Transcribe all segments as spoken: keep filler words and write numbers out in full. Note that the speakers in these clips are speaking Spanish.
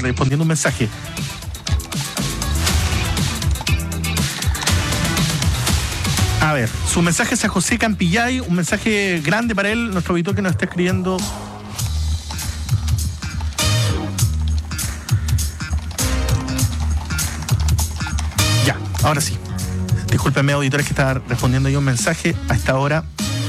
respondiendo un mensaje. A ver, su mensaje es a José Campillay, un mensaje grande para él, nuestro auditor que nos está escribiendo. Ya, ahora sí. Discúlpenme, auditores, que estaba respondiendo yo un mensaje a esta hora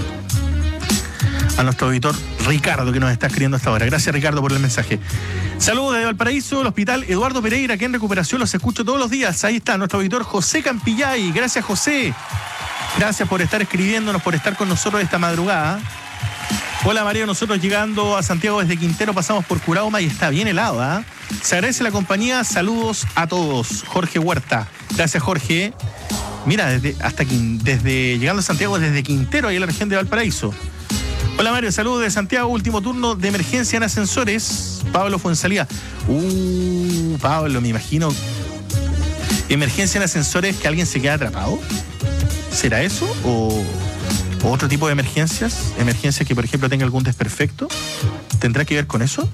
a nuestro auditor Ricardo, que nos está escribiendo a esta hora. Gracias, Ricardo, por el mensaje. Saludos desde Valparaíso, el hospital Eduardo Pereira, que en recuperación los escucho todos los días. Ahí está nuestro auditor José Campillay. Gracias, José. Gracias por estar escribiéndonos, por estar con nosotros esta madrugada. Hola, María, nosotros llegando a Santiago desde Quintero pasamos por Curauma y está bien helado, ¿eh? Se agradece la compañía, saludos a todos. Jorge Huerta. Gracias, Jorge. Mira, desde, hasta desde llegando a Santiago desde Quintero, ahí en la región de Valparaíso. Hola, Mario, saludos de Santiago, último turno de emergencia en ascensores. Pablo Fuensalía. Uh, Pablo, me imagino. Emergencia en ascensores, que alguien se queda atrapado. ¿Será eso? ¿O, o otro tipo de emergencias? Emergencias que, por ejemplo, tenga algún desperfecto. ¿Tendrá que ver con eso?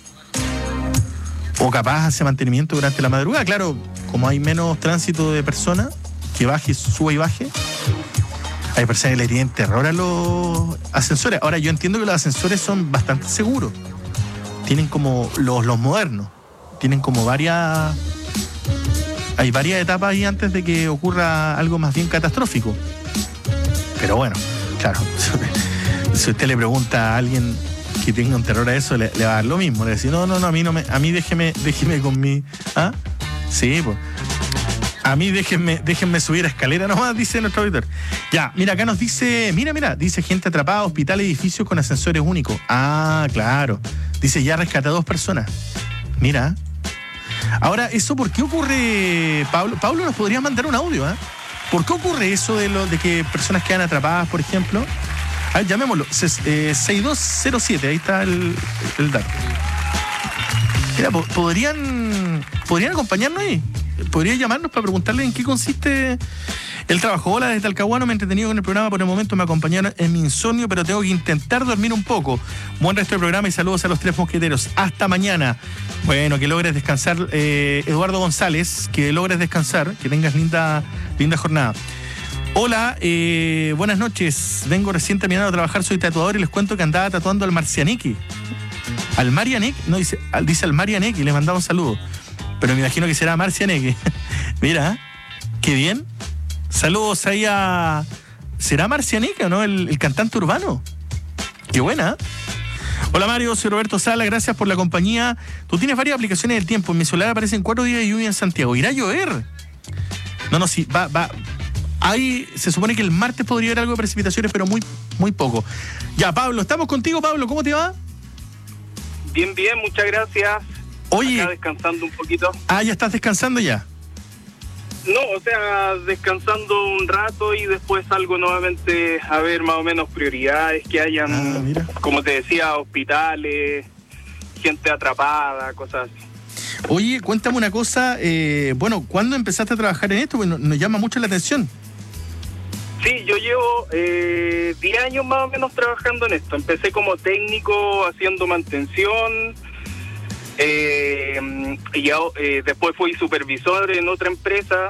¿O capaz hace mantenimiento durante la madrugada? Claro, como hay menos tránsito de personas, que baje, suba y baje. Hay personas que le tienen terror a los ascensores. Ahora, yo entiendo que los ascensores son bastante seguros. Tienen como los, los modernos. Tienen como varias... Hay varias etapas ahí antes de que ocurra algo más bien catastrófico. Pero bueno, claro, si usted le pregunta a alguien que tenga un terror a eso, le, le va a dar lo mismo. Le va a decir, no, no, no, a mí no me, a mí déjeme, déjeme con mi... ¿Ah? Sí, pues. A mí déjenme, déjenme subir a escalera nomás, dice nuestro auditor. Ya, mira, acá nos dice, mira, mira, dice gente atrapada, hospital, edificios con ascensores únicos. Ah, claro. Dice, ya rescata a dos personas. Mira. Ahora, ¿eso por qué ocurre, Pablo? Pablo nos podría mandar un audio, ¿eh? ¿Por qué ocurre eso de, lo, de que personas quedan atrapadas, por ejemplo? A ver, llamémoslo. Eh, seis dos cero siete, ahí está el, el dato. Mira, ¿podrían, ¿podrían acompañarnos ahí? ¿Podría llamarnos para preguntarle en qué consiste el trabajo? Hola, desde Talcahuano, me he entretenido con el programa, por el momento me acompañaron en mi insomnio, pero tengo que intentar dormir un poco. Buen resto del programa y saludos a los tres mosqueteros. Hasta mañana. Bueno, que logres descansar, eh, Eduardo González, que logres descansar, que tengas linda, linda jornada. Hola, eh, buenas noches. Vengo recién terminando de trabajar, soy tatuador y les cuento que andaba tatuando al Marcianeque. ¿Al Marianeque? No, dice al, dice al Marianeque, le mandamos saludos. Pero me imagino que será Marcianeque. Mira, qué bien. Saludos ahí a... ¿Será Marcianeque o no? El, el cantante urbano. Qué buena. Hola, Mario, soy Roberto Sala, gracias por la compañía. Tú tienes varias aplicaciones del tiempo. En mi celular aparecen cuatro días de lluvia en Santiago. ¿Irá a llover? No, no, sí, va, va. Ahí se supone que el martes podría haber algo de precipitaciones, pero muy, muy poco. Ya, Pablo, estamos contigo, Pablo. ¿Cómo te va? Bien, bien, muchas gracias. Oye. Acá descansando un poquito. Ah, ¿ya estás descansando ya? No, o sea, descansando un rato y después salgo nuevamente a ver más o menos prioridades que hayan, ah, mira. Como te decía, hospitales, gente atrapada, cosas así. Oye, cuéntame una cosa, eh, bueno, ¿cuándo empezaste a trabajar en esto? Pues nos, nos llama mucho la atención. Sí, yo llevo eh, diez años más o menos trabajando en esto. Empecé como técnico haciendo mantención. Eh, y eh, después fui supervisor en otra empresa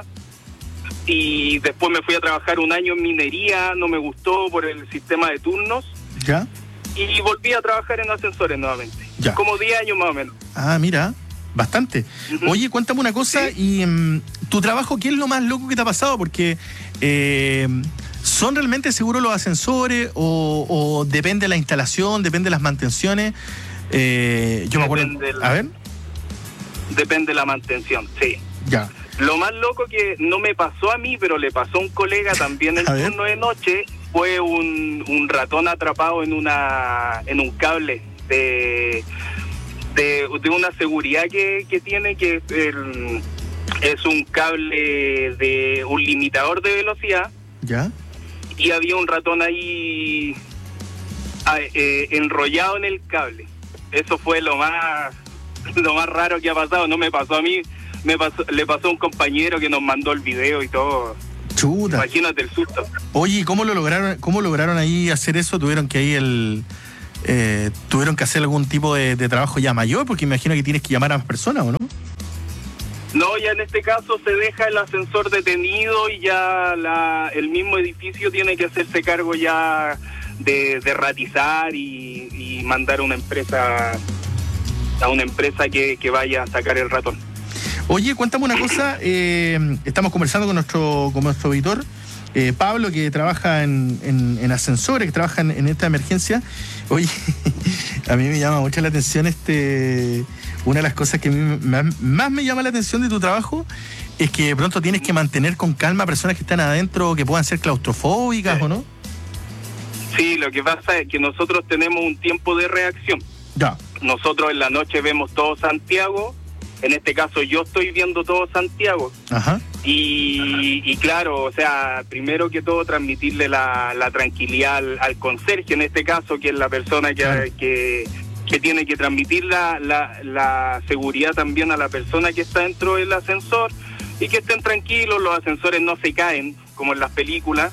y después me fui a trabajar un año en minería, no me gustó por el sistema de turnos. ¿Ya? Y volví a trabajar en ascensores nuevamente. Ya. Como diez años más o menos. Ah, mira, bastante. Uh-huh. Oye, cuéntame una cosa, ¿sí? Y um, tu trabajo, ¿qué es lo más loco que te ha pasado? Porque eh, ¿son realmente seguros los ascensores o, o depende de la instalación, depende de las mantenciones? Eh, yo depende me acuerdo. La, a ver. Depende de la mantención, sí. Ya. Lo más loco que no me pasó a mí, pero le pasó a un colega también en el turno de noche, fue un, un ratón atrapado en una en un cable de de, de una seguridad que, que tiene, que el, es un cable de un limitador de velocidad. Ya. Y había un ratón ahí eh, enrollado en el cable. Eso fue lo más lo más raro que ha pasado. No me pasó a mí, me pasó, le pasó a un compañero que nos mandó el video y todo. Chuta. Imagínate el susto. Oye, ¿cómo lo lograron? ¿Cómo lograron ahí hacer eso? ¿Tuvieron que ahí el eh, tuvieron que hacer algún tipo de, de trabajo ya mayor? Porque imagino que tienes que llamar a más personas, ¿o no? No, ya en este caso se deja el ascensor detenido y ya la, el mismo edificio tiene que hacerse cargo ya de, de ratizar y, y mandar a una empresa a una empresa que, que vaya a sacar el ratón. Oye, cuéntame una cosa, eh, estamos conversando con nuestro, con nuestro auditor, eh, Pablo, que trabaja en, en, en ascensores, que trabaja en, en esta emergencia. Oye, a mí me llama mucho la atención este... Una de las cosas que a mí más, más me llama la atención de tu trabajo es que de pronto tienes que mantener con calma a personas que están adentro, que puedan ser claustrofóbicas, sí. ¿O no? Sí, lo que pasa es que nosotros tenemos un tiempo de reacción. Ya. Nosotros en la noche vemos todo Santiago, en este caso yo estoy viendo todo Santiago. Ajá. Y, y claro, o sea, primero que todo transmitirle la, la tranquilidad al, al conserje, en este caso, que es la persona que... Claro. que que tiene que transmitir la, la, la seguridad también a la persona que está dentro del ascensor y que estén tranquilos, los ascensores no se caen como en las películas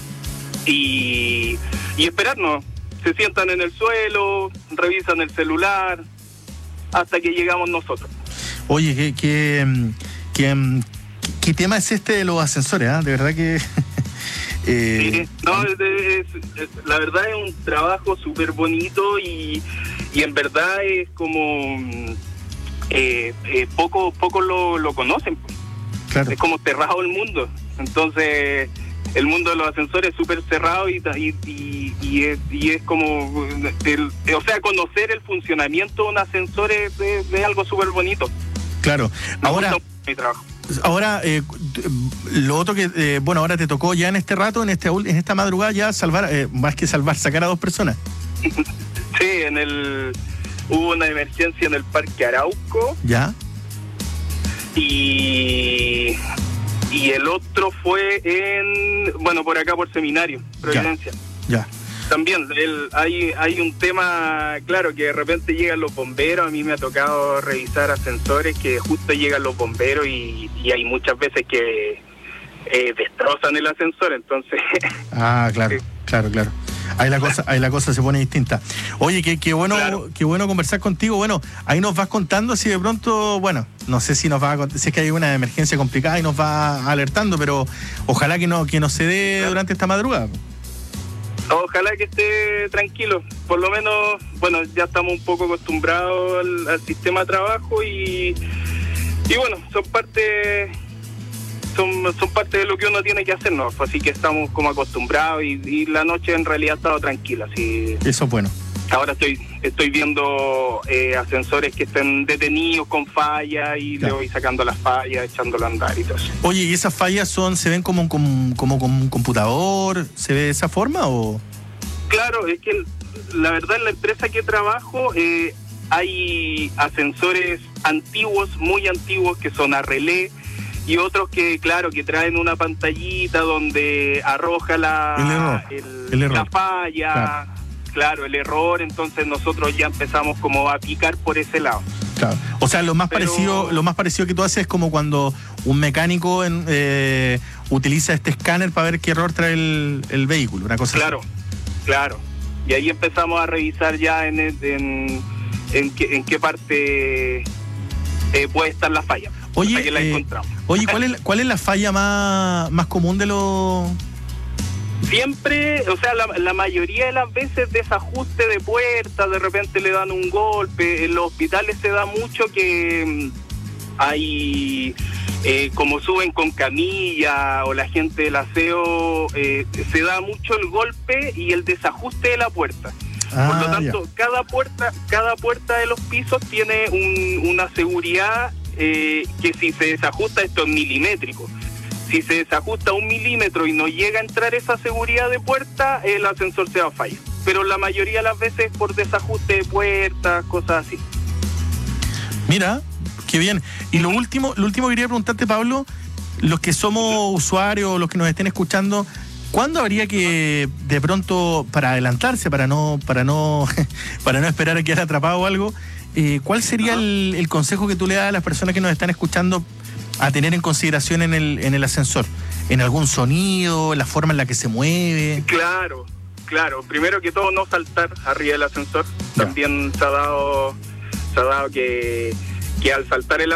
y, y esperarnos, se sientan en el suelo, revisan el celular hasta que llegamos nosotros. Oye, ¿qué, qué, qué, qué tema es este de los ascensores? ¿Eh? De verdad que... eh... Sí, no, es, es, es, la verdad es un trabajo súper bonito y... Y en verdad es como eh, eh, poco poco lo, lo conocen. Claro. Es como cerrado el mundo. Entonces el mundo de los ascensores es súper cerrado y, y, y, y, es, y es como, el, o sea, conocer el funcionamiento de un ascensor es, es, es algo súper bonito. Claro. Ahora, mi trabajo. Ahora, eh, lo otro que, eh, bueno, ahora te tocó ya en este rato, en este en esta madrugada ya salvar, eh, más que salvar, sacar a dos personas. Sí, en el hubo una emergencia en el Parque Arauco. Ya. Y y el otro fue en, bueno, por acá por Seminario, Providencia. Ya. ya. También el, hay hay un tema, claro, que de repente llegan los bomberos. A mí me ha tocado revisar ascensores que justo llegan los bomberos y, y hay muchas veces que eh, destrozan el ascensor, entonces... Ah, claro, claro, claro. Ahí la cosa, ahí la cosa se pone distinta. Oye, qué, qué bueno, claro. Qué bueno conversar contigo. Bueno, ahí nos vas contando si de pronto, bueno, no sé si nos va a, si es que hay una emergencia complicada y nos va alertando, pero ojalá que no, que no se dé claro. durante esta madrugada. Ojalá que esté tranquilo. Por lo menos, bueno, ya estamos un poco acostumbrados al, al sistema de trabajo y, y bueno, son parte son son parte de lo que uno tiene que hacer, ¿no? Así que estamos como acostumbrados y, y la noche en realidad ha estado tranquila. Así, eso es bueno. Ahora estoy estoy viendo eh, ascensores que estén detenidos con fallas y claro. le voy sacando las fallas, echándolo a andar y todo eso. Oye, ¿y esas fallas son se ven como, como, como, como un computador? ¿Se ve de esa forma o...? Claro, es que la verdad en la empresa que trabajo eh, hay ascensores antiguos, muy antiguos, que son a relé, y otros que, claro, que traen una pantallita donde arroja la, el error, el, el error. la falla, claro. claro, el error, entonces nosotros ya empezamos como a picar por ese lado. Claro. O sea, lo más Pero... parecido, lo más parecido que tú haces es como cuando un mecánico en, eh, utiliza este escáner para ver qué error trae el, el vehículo, una cosa claro. así. Claro, y ahí empezamos a revisar ya en en, en, qué, en qué parte eh, puede estar la falla. Oye, que la eh, encontramos. Oye, ¿cuál es, cuál es la falla más, más común de los...? Siempre, o sea, la, la mayoría de las veces desajuste de puertas, de repente le dan un golpe. En los hospitales se da mucho que hay... Eh, como suben con camilla o la gente del aseo, eh, se da mucho el golpe y el desajuste de la puerta. Ah, por lo tanto, ya. cada puerta cada puerta de los pisos tiene un, una seguridad eh, que si se desajusta, esto es milimétrico. Si se desajusta un milímetro y no llega a entrar esa seguridad de puerta, el ascensor se va a fallar. Pero la mayoría de las veces por desajuste de puertas, cosas así. Mira... Qué bien. Y lo último, lo último que quería preguntarte, Pablo, los que somos usuarios, los que nos estén escuchando, ¿cuándo habría que de pronto, para adelantarse, para no, para no, para no esperar a quedar atrapado o algo, eh, cuál sería el, el consejo que tú le das a las personas que nos están escuchando a tener en consideración en el, en el ascensor? ¿En algún sonido, la forma en la que se mueve? Claro, claro. Primero que todo, no saltar arriba del ascensor. Ya. También se ha dado, se ha dado que que al saltar el